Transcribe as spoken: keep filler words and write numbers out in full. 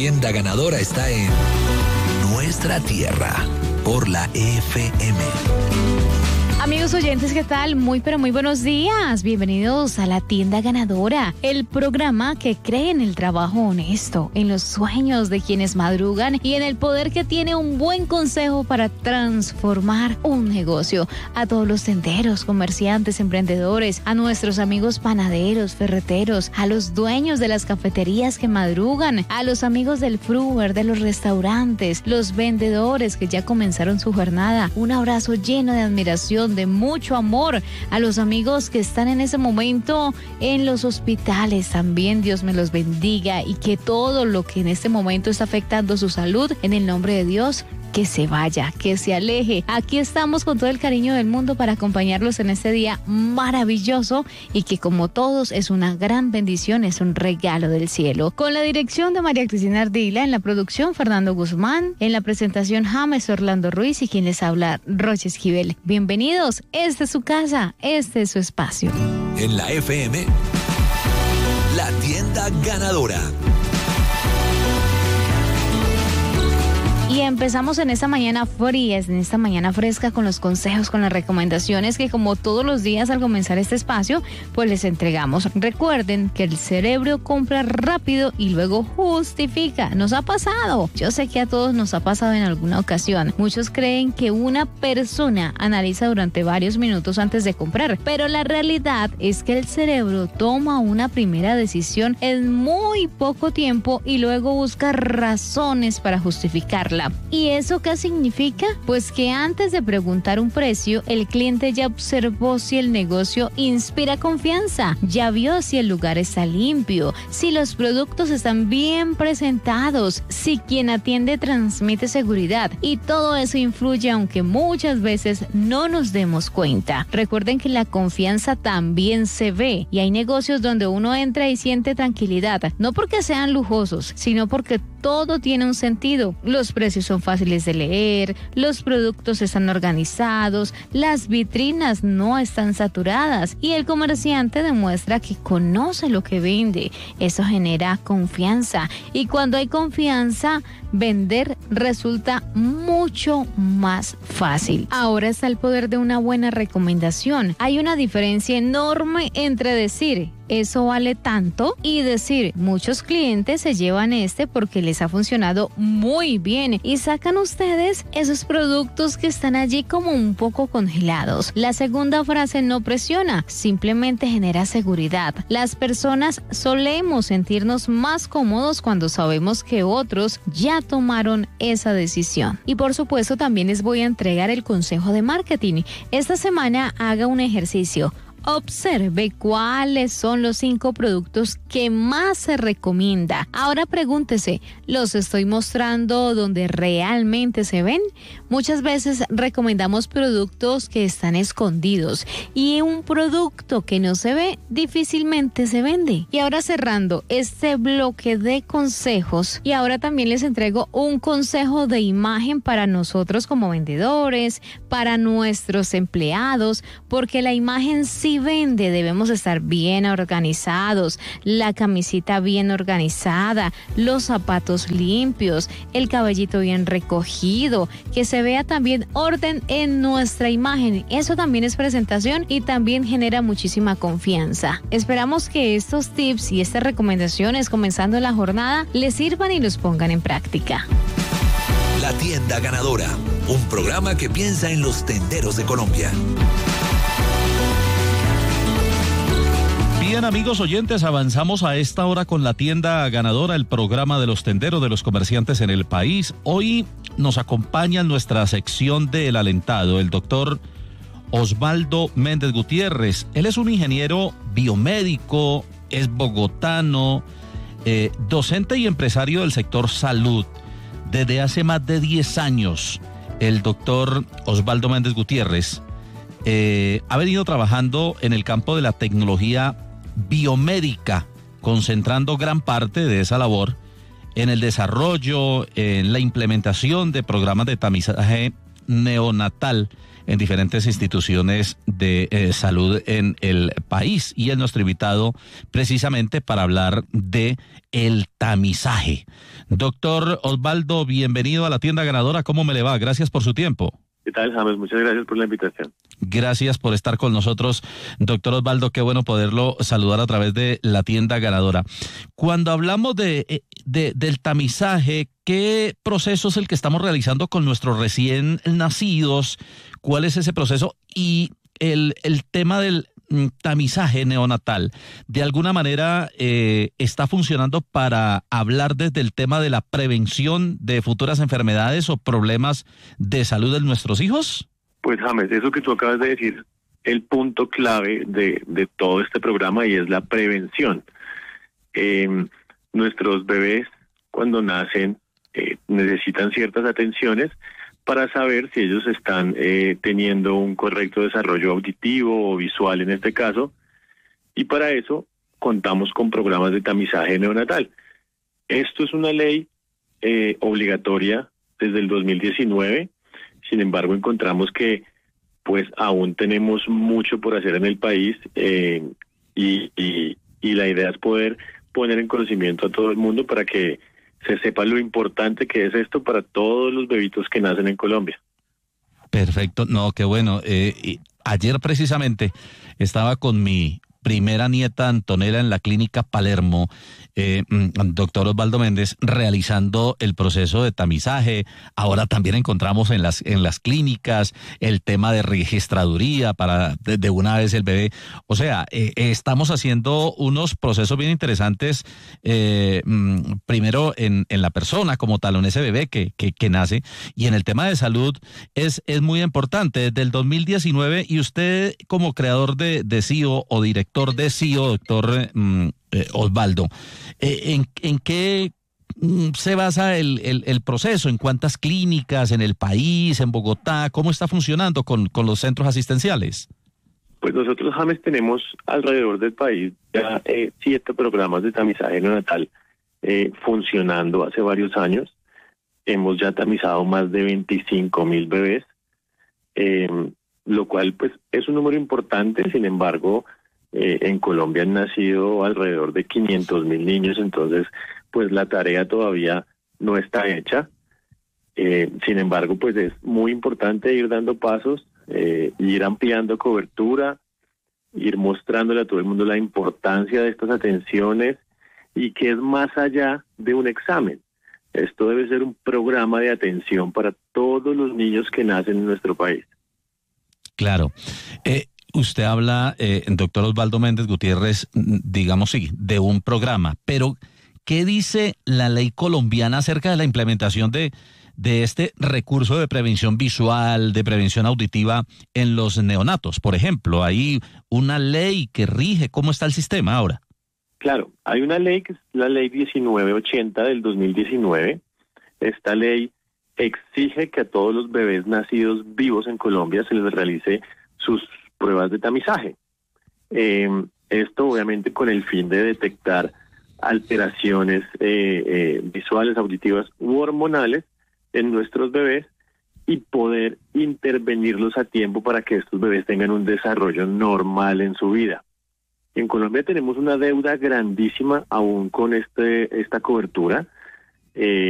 tienda ganadora está en nuestra tierra, por la F M. Amigos oyentes, ¿qué tal? Muy pero muy buenos días. Bienvenidos a La Tienda Ganadora, el programa que cree en el trabajo honesto, en los sueños de quienes madrugan y en el poder que tiene un buen consejo para transformar un negocio. A todos los tenderos, comerciantes, emprendedores, a nuestros amigos panaderos, ferreteros, a los dueños de las cafeterías que madrugan, a los amigos del fruver, de los restaurantes, los vendedores que ya comenzaron su jornada. Un abrazo lleno de admiración, de mucho amor a los amigos que están en ese momento en los hospitales. También Dios me los bendiga y que todo lo que en este momento está afectando su salud, en el nombre de Dios, que se vaya, que se aleje. Aquí estamos con todo el cariño del mundo para acompañarlos en este día maravilloso y que, como todos, es una gran bendición, es un regalo del cielo. Con la dirección de María Cristina Ardila, en la producción Fernando Guzmán, en la presentación James Orlando Ruiz y quien les habla Rocha Esquivel. Bienvenidos, esta es su casa, este es su espacio. En la F M, La Tienda Ganadora. Y empezamos en esta mañana fría, en esta mañana fresca, con los consejos, con las recomendaciones que, como todos los días al comenzar este espacio, pues les entregamos. Recuerden que el cerebro compra rápido y luego justifica. Nos ha pasado. Yo sé que a todos nos ha pasado en alguna ocasión. Muchos creen que una persona analiza durante varios minutos antes de comprar, pero la realidad es que el cerebro toma una primera decisión en muy poco tiempo y luego busca razones para justificarla. ¿Y eso qué significa? Pues que antes de preguntar un precio, el cliente ya observó si el negocio inspira confianza, ya vio si el lugar está limpio, si los productos están bien presentados, si quien atiende transmite seguridad, y todo eso influye aunque muchas veces no nos demos cuenta. Recuerden que la confianza también se ve y hay negocios donde uno entra y siente tranquilidad, no porque sean lujosos, sino porque todo tiene un sentido. Los precios son fáciles de leer, los productos están organizados, las vitrinas no están saturadas y el comerciante demuestra que conoce lo que vende. Eso genera confianza y cuando hay confianza, vender resulta mucho más fácil. Ahora está el poder de una buena recomendación. Hay una diferencia enorme entre decir eso vale tanto y decir muchos clientes se llevan este porque les ha funcionado muy bien y sacan ustedes esos productos que están allí como un poco congelados. La segunda frase no presiona, simplemente genera seguridad. Las personas solemos sentirnos más cómodos cuando sabemos que otros ya tomaron esa decisión. Y por supuesto también les voy a entregar el consejo de marketing. Esta semana haga un ejercicio. Observe cuáles son los cinco productos que más se recomienda. Ahora pregúntese, ¿los estoy mostrando donde realmente se ven? Muchas veces recomendamos productos que están escondidos y un producto que no se ve difícilmente se vende. Y ahora cerrando este bloque de consejos, y ahora también les entrego un consejo de imagen para nosotros como vendedores, para nuestros empleados, porque la imagen sí vende. Debemos estar bien organizados, la camisita bien organizada, los zapatos limpios, el cabellito bien recogido, que se vea también orden en nuestra imagen. Eso también es presentación y también genera muchísima confianza. Esperamos que estos tips y estas recomendaciones comenzando la jornada les sirvan y los pongan en práctica. La Tienda Ganadora, un programa que piensa en los tenderos de Colombia. Bien, amigos oyentes, avanzamos a esta hora con La Tienda Ganadora, el programa de los tenderos, de los comerciantes en el país. Hoy nos acompaña en nuestra sección del alentado el doctor Osvaldo Méndez Gutiérrez. Él es un ingeniero biomédico, es bogotano, eh, docente y empresario del sector salud. Desde hace más de diez años, el doctor Osvaldo Méndez Gutiérrez eh, ha venido trabajando en el campo de la tecnología biomédica, concentrando gran parte de esa labor en el desarrollo, en la implementación de programas de tamizaje neonatal en diferentes instituciones de eh, salud en el país. Y es nuestro invitado precisamente para hablar de el tamizaje. Doctor Osvaldo, bienvenido a la tienda ganadora. ¿Cómo me le va? Gracias por su tiempo. ¿Qué tal, James? Muchas gracias por la invitación. Gracias por estar con nosotros, doctor Osvaldo. Qué bueno poderlo saludar a través de la tienda ganadora. Cuando hablamos de, de del tamizaje, ¿qué proceso es el que estamos realizando con nuestros recién nacidos? ¿Cuál es ese proceso? Y el, el tema del tamizaje neonatal, de alguna manera eh, está funcionando para hablar desde el tema de la prevención de futuras enfermedades o problemas de salud de nuestros hijos. Pues James, eso que tú acabas de decir, el punto clave de, de todo este programa, y es la prevención. Eh, nuestros bebés cuando nacen eh, necesitan ciertas atenciones para saber si ellos están eh, teniendo un correcto desarrollo auditivo o visual en este caso, y para eso contamos con programas de tamizaje neonatal. Esto es una ley eh, obligatoria desde el dos mil diecinueve, sin embargo encontramos que pues aún tenemos mucho por hacer en el país eh, y, y, y la idea es poder poner en conocimiento a todo el mundo para que se sepa lo importante que es esto para todos los bebitos que nacen en Colombia. Perfecto, no, qué bueno. Eh, ayer precisamente estaba con mi primera nieta Antonella en la clínica Palermo, eh, doctor Osvaldo Méndez, realizando el proceso de tamizaje. Ahora también encontramos en las en las clínicas el tema de registraduría para de, de una vez el bebé. O sea, eh, estamos haciendo unos procesos bien interesantes, eh, primero en, en la persona como tal, en ese bebé que, que, que nace, y en el tema de salud es, es muy importante. Desde el dos mil diecinueve, y usted como creador de, de C I O o director de C I O, doctor eh, eh, Osvaldo, eh, ¿en, ¿en qué se basa el, el, el proceso? ¿En cuántas clínicas en el país, en Bogotá? ¿Cómo está funcionando con, con los centros asistenciales? Pues nosotros, James, tenemos alrededor del país ya eh, siete programas de tamizaje neonatal eh, funcionando hace varios años. Hemos ya tamizado más de veinticinco mil bebés, eh, lo cual pues es un número importante. Sin embargo, eh, en Colombia han nacido alrededor de quinientos mil niños, entonces pues la tarea todavía no está hecha. Eh, sin embargo, pues es muy importante ir dando pasos, eh, ir ampliando cobertura, ir mostrándole a todo el mundo la importancia de estas atenciones y que es más allá de un examen. Esto debe ser un programa de atención para todos los niños que nacen en nuestro país. Claro. Eh, usted habla, eh, doctor Osvaldo Méndez Gutiérrez, digamos sí, de un programa, pero ¿qué dice la ley colombiana acerca de la implementación de, de este recurso de prevención visual, de prevención auditiva en los neonatos? Por ejemplo, ¿hay una ley que rige cómo está el sistema ahora? Claro, hay una ley que es la ley diecinueve ochenta del dos mil diecinueve. Esta ley exige que a todos los bebés nacidos vivos en Colombia se les realice sus pruebas de tamizaje. Eh, esto obviamente con el fin de detectar alteraciones eh, eh, visuales, auditivas u hormonales en nuestros bebés y poder intervenirlos a tiempo para que estos bebés tengan un desarrollo normal en su vida. En Colombia tenemos una deuda grandísima aún con este esta cobertura. Eh,